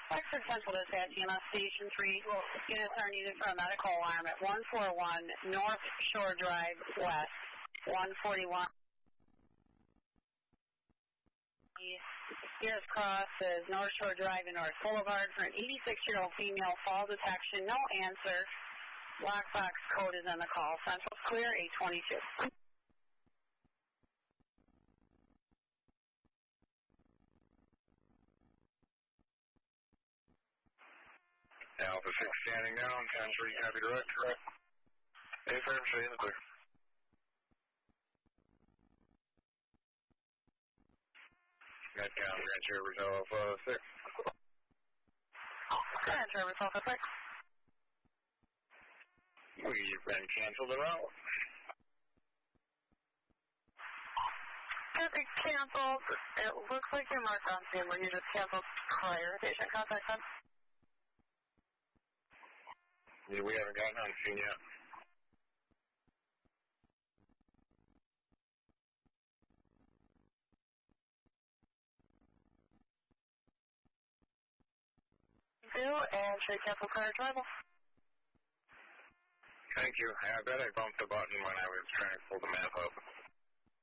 Wexford Central Dispatch, EMS Station 3. Units are needed for a medical alarm at 141 North Shore Drive West, 141. Spears Cross is North Shore Drive and North Boulevard for an 86-year-old female fall detection. No answer. Black box code is on the call. Central's clear, 822. Alpha 6 standing down, 10-3, copy direct. Affirm, stay in the clear. Metcon, Grand Traverse Alpha 6. Grand Traverse Alpha 6. We've been canceled at all. It's canceled. It looks like you're marked on scene where you just canceled prior patient contact time. Yeah, we haven't gotten on scene yet. And should cancel prior arrival. Thank you. I bet I bumped the button when I was trying to pull the map up.